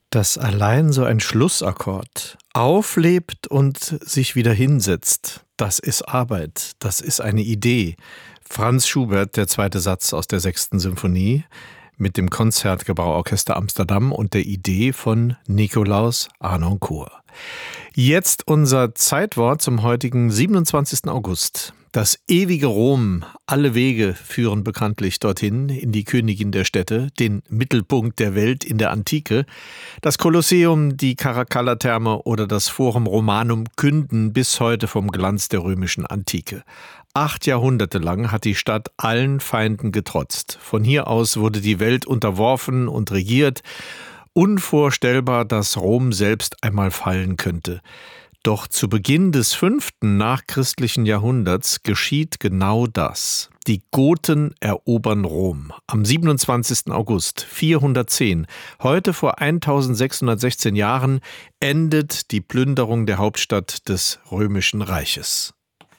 Dass allein so ein Schlussakkord auflebt und sich wieder hinsetzt, das ist Arbeit, das ist eine Idee. Franz Schubert, der zweite Satz aus der 6. Symphonie mit dem Konzertgebauorchester Amsterdam und der Idee von Nikolaus Harnoncourt. Jetzt unser Zeitwort zum heutigen 27. August. Das ewige Rom, alle Wege führen bekanntlich dorthin, in die Königin der Städte, den Mittelpunkt der Welt in der Antike. Das Kolosseum, die Caracalla-Therme oder das Forum Romanum künden bis heute vom Glanz der römischen Antike. 8 Jahrhunderte lang hat die Stadt allen Feinden getrotzt. Von hier aus wurde die Welt unterworfen und regiert. Unvorstellbar, dass Rom selbst einmal fallen könnte. Doch zu Beginn des 5. nachchristlichen Jahrhunderts geschieht genau das. Die Goten erobern Rom. Am 27. August 410, heute vor 1616 Jahren, endet die Plünderung der Hauptstadt des Römischen Reiches.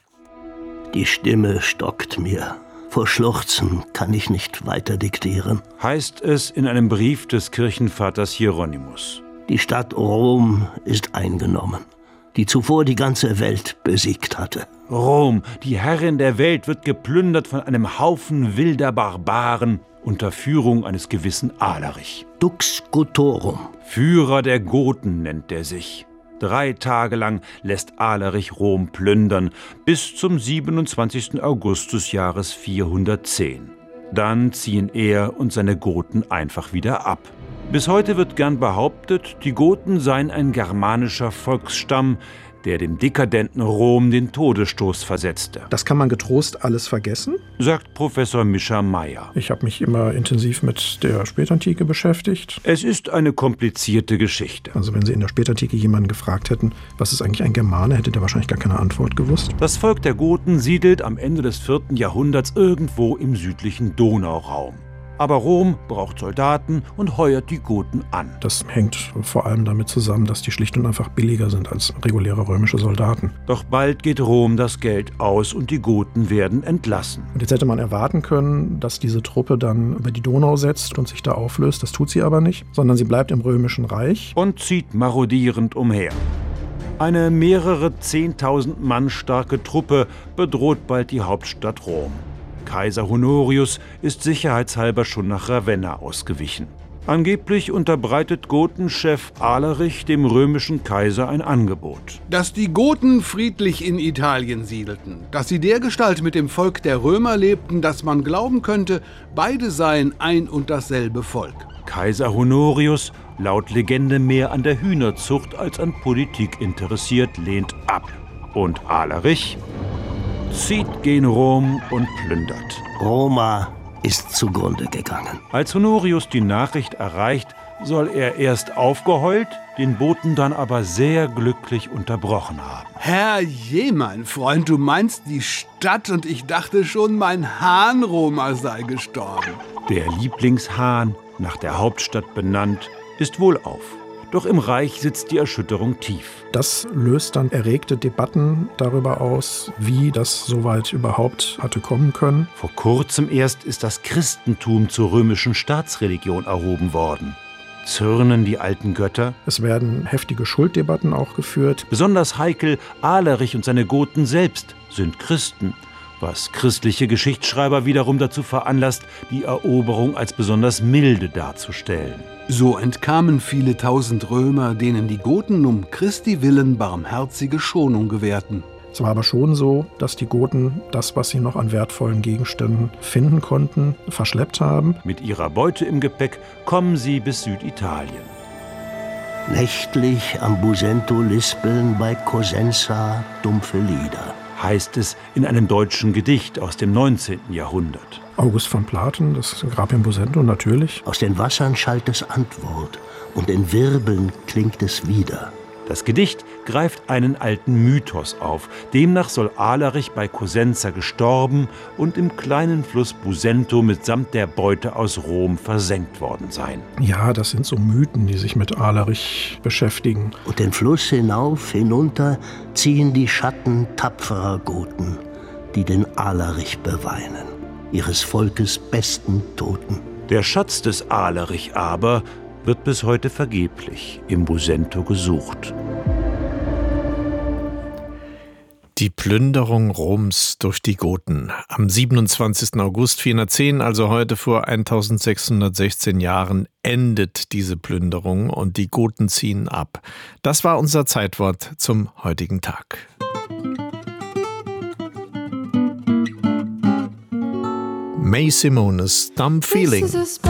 Die Stimme stockt mir. Vor Schluchzen kann ich nicht weiter diktieren. Heißt es in einem Brief des Kirchenvaters Hieronymus. Die Stadt Rom ist eingenommen, die zuvor die ganze Welt besiegt hatte. Rom, die Herrin der Welt, wird geplündert von einem Haufen wilder Barbaren unter Führung eines gewissen Alarich. Dux Gotorum. Führer der Goten nennt er sich. 3 Tage lang lässt Alarich Rom plündern, bis zum 27. August des Jahres 410. Dann ziehen er und seine Goten einfach wieder ab. Bis heute wird gern behauptet, die Goten seien ein germanischer Volksstamm, der dem dekadenten Rom den Todesstoß versetzte. Das kann man getrost alles vergessen, sagt Professor Mischa Meyer. Ich habe mich immer intensiv mit der Spätantike beschäftigt. Es ist eine komplizierte Geschichte. Also wenn Sie in der Spätantike jemanden gefragt hätten, was ist eigentlich ein Germane, hätte der wahrscheinlich gar keine Antwort gewusst. Das Volk der Goten siedelt am Ende des 4. Jahrhunderts irgendwo im südlichen Donauraum. Aber Rom braucht Soldaten und heuert die Goten an. Das hängt vor allem damit zusammen, dass die schlicht und einfach billiger sind als reguläre römische Soldaten. Doch bald geht Rom das Geld aus und die Goten werden entlassen. Und jetzt hätte man erwarten können, dass diese Truppe dann über die Donau setzt und sich da auflöst. Das tut sie aber nicht, sondern sie bleibt im Römischen Reich. Und zieht marodierend umher. Eine mehrere 10.000 Mann starke Truppe bedroht bald die Hauptstadt Rom. Kaiser Honorius ist sicherheitshalber schon nach Ravenna ausgewichen. Angeblich unterbreitet Gotenchef Alarich dem römischen Kaiser ein Angebot. Dass die Goten friedlich in Italien siedelten, dass sie dergestalt mit dem Volk der Römer lebten, dass man glauben könnte, beide seien ein und dasselbe Volk. Kaiser Honorius, laut Legende mehr an der Hühnerzucht als an Politik interessiert, lehnt ab. Und Alarich zieht gen Rom und plündert. Roma ist zugrunde gegangen. Als Honorius die Nachricht erreicht, soll er erst aufgeheult, den Boten dann aber sehr glücklich unterbrochen haben. Herrje, mein Freund, du meinst die Stadt und ich dachte schon, mein Hahn Roma sei gestorben. Der Lieblingshahn, nach der Hauptstadt benannt, ist wohlauf. Doch im Reich sitzt die Erschütterung tief. Das löst dann erregte Debatten darüber aus, wie das soweit überhaupt hatte kommen können. Vor kurzem erst ist das Christentum zur römischen Staatsreligion erhoben worden. Zürnen die alten Götter? Es werden heftige Schulddebatten auch geführt. Besonders heikel, Alarich und seine Goten selbst sind Christen, was christliche Geschichtsschreiber wiederum dazu veranlasst, die Eroberung als besonders milde darzustellen. So entkamen viele tausend Römer, denen die Goten um Christi willen barmherzige Schonung gewährten. Es war aber schon so, dass die Goten das, was sie noch an wertvollen Gegenständen finden konnten, verschleppt haben. Mit ihrer Beute im Gepäck kommen sie bis Süditalien. Nächtlich am Busento lispeln bei Cosenza dumpfe Lieder. Heißt es in einem deutschen Gedicht aus dem 19. Jahrhundert. August von Platen, das Grab in Busento natürlich. Aus den Wassern schallt es Antwort und in Wirbeln klingt es wieder. Das Gedicht greift einen alten Mythos auf. Demnach soll Alarich bei Cosenza gestorben und im kleinen Fluss Busento mitsamt der Beute aus Rom versenkt worden sein. Ja, das sind so Mythen, die sich mit Alarich beschäftigen. Und den Fluss hinauf, hinunter ziehen die Schatten tapferer Goten, die den Alarich beweinen, ihres Volkes besten Toten. Der Schatz des Alarich aber wird bis heute vergeblich im Busento gesucht. Die Plünderung Roms durch die Goten. Am 27. August 410, also heute vor 1616 Jahren, endet diese Plünderung und die Goten ziehen ab. Das war unser Zeitwort zum heutigen Tag. May Simonis, Dumb Feeling.